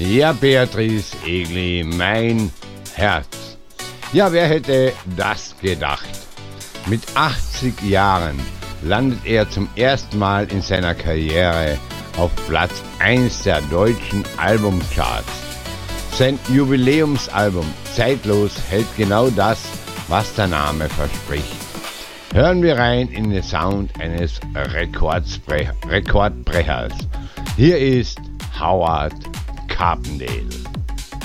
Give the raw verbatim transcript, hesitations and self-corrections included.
Ja, Beatrice Egli, mein Herz. Ja, wer hätte das gedacht? Mit achtzig Jahren landet er zum ersten Mal in seiner Karriere auf Platz eins der deutschen Albumcharts. Sein Jubiläumsalbum Zeitlos hält genau das, was der Name verspricht. Hören wir rein in den Sound eines Rekordbrechers. Hier ist Howard Carpendale.